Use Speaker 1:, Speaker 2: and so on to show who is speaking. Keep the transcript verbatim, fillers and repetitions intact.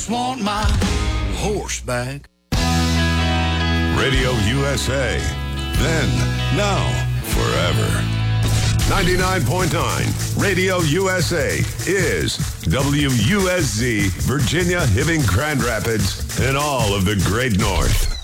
Speaker 1: Want my horse back.
Speaker 2: Radio U S A. Then, now, forever. ninety-nine point nine Radio U S A is W U S Z, Virginia, Hibbing, Grand Rapids, and all of the Great North.